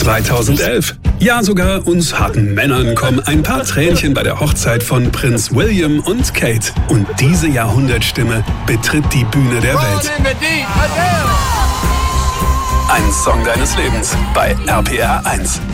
2011. Ja, sogar uns harten Männern kommen ein paar Tränchen bei der Hochzeit von Prinz William und Kate. Und diese Jahrhundertstimme betritt die Bühne der Welt. Ein Song deines Lebens bei RPR 1.